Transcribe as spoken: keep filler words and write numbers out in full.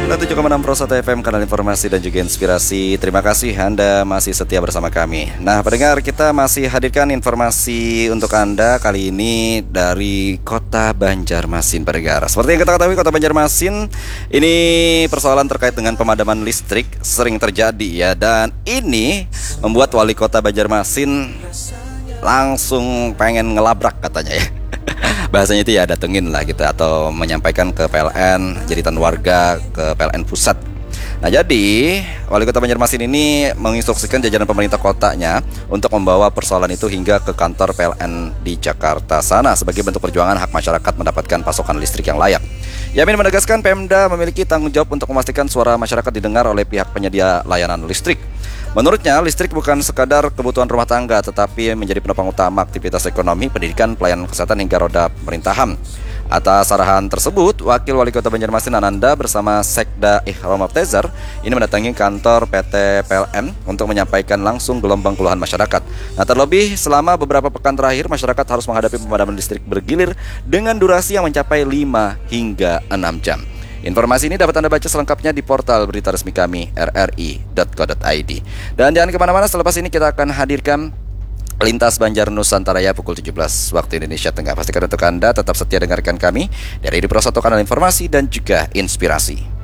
sembilan puluh tujuh koma enam Pro satu F M, kanal informasi dan juga inspirasi. Terima kasih Anda masih setia bersama kami. Nah, pendengar, kita masih hadirkan informasi untuk Anda kali ini dari Kota Banjarmasin, pendengar. Seperti yang kita ketahui, Kota Banjarmasin ini persoalan terkait dengan pemadaman listrik sering terjadi ya. Dan ini membuat Wali Kota Banjarmasin langsung pengen ngelabrak katanya ya. Bahasanya itu ya datengin lah gitu, atau menyampaikan ke P L N, jeritan warga ke P L N pusat. Nah, jadi Wali Kota Banjarmasin ini menginstruksikan jajaran pemerintah kotanya untuk membawa persoalan itu hingga ke kantor P L N di Jakarta sana sebagai bentuk perjuangan hak masyarakat mendapatkan pasokan listrik yang layak. Yamin menegaskan Pemda memiliki tanggung jawab untuk memastikan suara masyarakat didengar oleh pihak penyedia layanan listrik. Menurutnya, listrik bukan sekadar kebutuhan rumah tangga, tetapi menjadi penopang utama aktivitas ekonomi, pendidikan, pelayanan kesehatan, hingga roda pemerintahan. Atas arahan tersebut, Wakil Wali Kota Banjarmasin Ananda bersama Sekda Ihram Aptezer ini mendatangi kantor P T P L N untuk menyampaikan langsung gelombang keluhan masyarakat. Nah, terlebih selama beberapa pekan terakhir, masyarakat harus menghadapi pemadaman listrik bergilir dengan durasi yang mencapai lima hingga enam jam. Informasi ini dapat Anda baca selengkapnya di portal berita resmi kami r r i dot co dot i d. Dan jangan kemana-mana, selepas ini kita akan hadirkan Lintas Banjar Nusantara ya pukul tujuh belas waktu Indonesia Tengah. Pastikan untuk Anda tetap setia dengarkan kami dari Pro satu, kanal informasi dan juga inspirasi.